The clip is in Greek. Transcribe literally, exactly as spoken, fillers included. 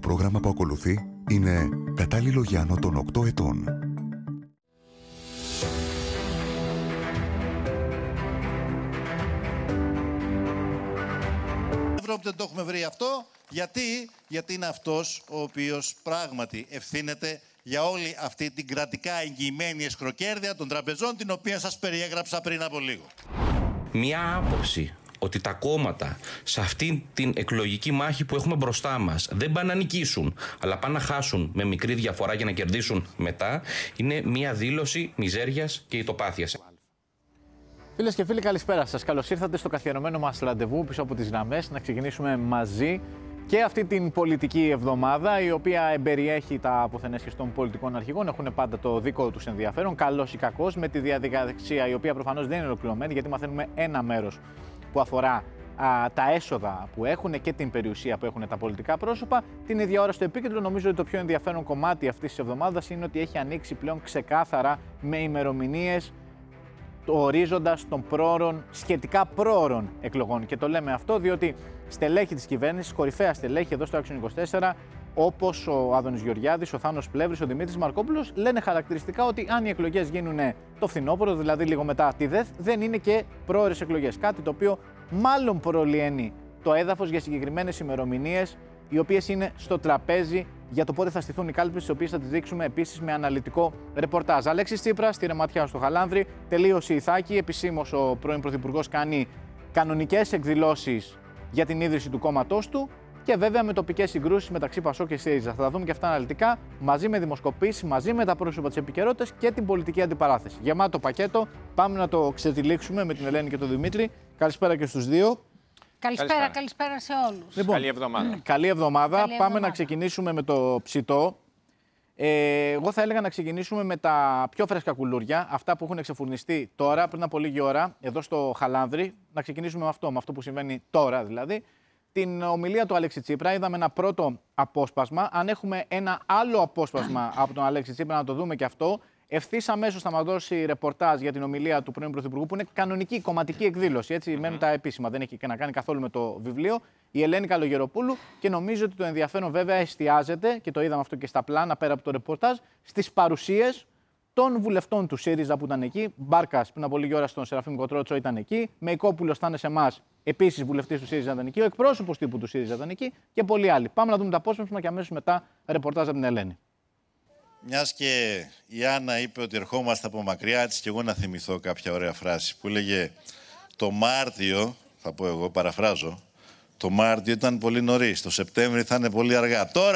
πρόγραμμα που ακολουθεί είναι κατάλληλο για άνω των οκτώ ετών. Ευρώπη δεν το έχουμε βρει αυτό. Γιατί, γιατί είναι αυτός ο οποίος πράγματι ευθύνεται για όλη αυτή την κρατικά εγγυημένη εσχροκέρδεια των τραπεζών, την οποία σας περιέγραψα πριν από λίγο. Μια άποψη ότι τα κόμματα σε αυτή την εκλογική μάχη που έχουμε μπροστά μας δεν πάνε να νικήσουν, αλλά πάνε να χάσουν με μικρή διαφορά για να κερδίσουν μετά, είναι μια δήλωση μιζέριας και ητοπάθειας. Φίλες και φίλοι, καλησπέρα σας. Καλώς ήρθατε στο καθιερωμένο μας ραντεβού πίσω από τις γραμμές, να ξεκινήσουμε μαζί και αυτή την πολιτική εβδομάδα, η οποία εμπεριέχει τα αποθενέσχες των πολιτικών αρχηγών. Έχουν πάντα το δικό τους ενδιαφέρον, καλός ή κακός, με τη διαδικασία η οποία προφανώς δεν είναι ολοκληρωμένη, γιατί μαθαίνουμε ένα μέρος που αφορά α, τα έσοδα που έχουν και την περιουσία που έχουν τα πολιτικά πρόσωπα. Την ίδια ώρα στο επίκεντρο, νομίζω ότι το πιο ενδιαφέρον κομμάτι αυτής της εβδομάδας είναι ότι έχει ανοίξει πλέον ξεκάθαρα με ημερομηνίες το ορίζοντας των πρόωρων, σχετικά πρόωρων εκλογών. Και το λέμε αυτό διότι στελέχη της κυβέρνησης, κορυφαία στελέχη εδώ στο Action είκοσι τέσσερα, όπως ο Άδωνης Γεωργιάδης, ο Θάνος Πλεύρης, ο Δημήτρης Μαρκόπουλος, λένε χαρακτηριστικά ότι αν οι εκλογές γίνουν το φθινόπωρο, δηλαδή λίγο μετά τη ΔΕΘ, δεν είναι και πρόωρες εκλογές. Κάτι το οποίο μάλλον προλυαίνει το έδαφος για συγκεκριμένες ημερομηνίες, οι οποίες είναι στο τραπέζι για το πότε θα στηθούν οι κάλπες, τις οποίες θα τις δείξουμε επίσης με αναλυτικό ρεπορτάζ. Αλέξης Τσίπρας, στη Ρεματιά στο Χαλάνδρη, τελείωσε η Ιθάκη. Επισήμως ο πρώην Πρωθυπουργός κάνει κανονικές εκδηλώσεις για την ίδρυση του κόμματός του και βέβαια με τοπικές συγκρούσεις μεταξύ Πασόκ και ΣΥΡΙΖΑ. Θα τα δούμε και αυτά αναλυτικά, μαζί με δημοσκοπήσεις, μαζί με τα πρόσωπα της επικαιρότητας και την πολιτική αντιπαράθεση. Γεμάτο πακέτο, πάμε να το ξετυλίξουμε με την Ελένη και τον Δημήτρη. Καλησπέρα και στους δύο. Καλησπέρα, καλησπέρα, καλησπέρα σε όλους. Λοιπόν, καλή εβδομάδα. Καλή εβδομάδα. Καλή Πάμε εβδομάδα. να ξεκινήσουμε με το ψητό. Ε, εγώ θα έλεγα να ξεκινήσουμε με τα πιο φρέσκα κουλούρια, αυτά που έχουν εξεφουρνιστεί τώρα, πριν από λίγη ώρα, εδώ στο Χαλάνδρη. Να ξεκινήσουμε με αυτό, με αυτό που συμβαίνει τώρα δηλαδή. Την ομιλία του Αλέξη Τσίπρα, είδαμε ένα πρώτο απόσπασμα. Αν έχουμε ένα άλλο απόσπασμα από τον Αλέξη Τσίπρα, να το δούμε και αυτό. Ευθύς αμέσως θα μας δώσει ρεπορτάζ για την ομιλία του πρώην Πρωθυπουργού, που είναι κανονική κομματική εκδήλωση. Έτσι, mm-hmm. μένουν τα επίσημα, δεν έχει και να κάνει καθόλου με το βιβλίο. Η Ελένη Καλογεροπούλου, και νομίζω ότι το ενδιαφέρον βέβαια εστιάζεται, και το είδαμε αυτό και στα πλάνα πέρα από το ρεπορτάζ, στις παρουσίες των βουλευτών του ΣΥΡΙΖΑ που ήταν εκεί. Μπάρκας πριν από λίγη ώρα στον Σεραφείμ Κοτρότσο ήταν εκεί. Μεϊκόπουλος θα είναι σε εμάς, επίσης βουλευτής του ΣΥΡΙΖΑ ήταν εκεί. Ο εκπρόσωπος τύπου του ΣΥΡΙΖΑ ήταν εκεί και πολλοί άλλοι. Πάμε να δούμε το απόσπασμα και αμέσως μετά ρεπορτάζ από την Ελένη. Μιας και η Άννα είπε ότι ερχόμαστε από μακριά, έτσι και εγώ να θυμηθώ κάποια ωραία φράση που έλεγε το Μάρτιο, θα πω εγώ, παραφράζω, το Μάρτιο ήταν πολύ νωρίς, το Σεπτέμβρη θα είναι πολύ αργά. Τώρα